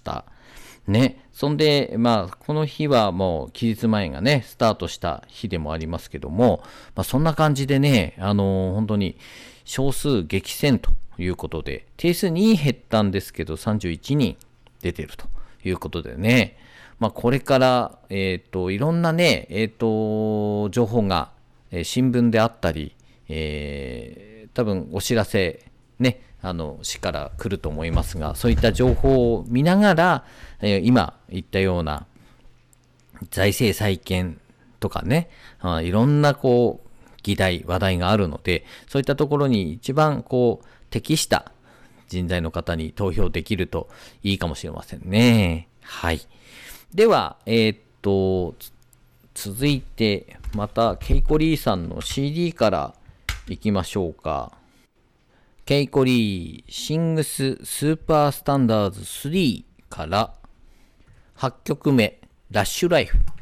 。ね。そんで、この日はもう期日前がね、スタートした日でもありますけども、そんな感じでね、本当に少数激戦ということで、定数2減ったんですけど、31人出てるということでね、これから、いろんなね、情報が、新聞であったり、多分お知らせ、ね、市から来ると思いますが、そういった情報を見ながら、今言ったような財政再建とかね、いろんな議題、話題があるので、そういったところに一番適した人材の方に投票できるといいかもしれませんね。はい。では、続いて、また、ケイコリーさんの CD からいきましょうか。ケイコリー、シングススーパースタンダーズ3から8曲目、ラッシュライフ。